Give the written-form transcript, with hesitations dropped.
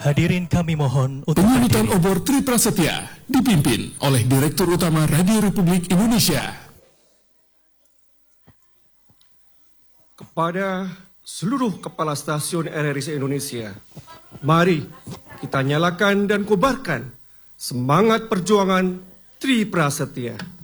Hadirin kami mohon untuk Penyambutan berdiri. obor Tri Prasetya dipimpin oleh Direktur Utama Radio Republik Indonesia. Kepada seluruh kepala stasiun RRI se-Indonesia, mari kita nyalakan dan kobarkan semangat perjuangan Tri Prasetya.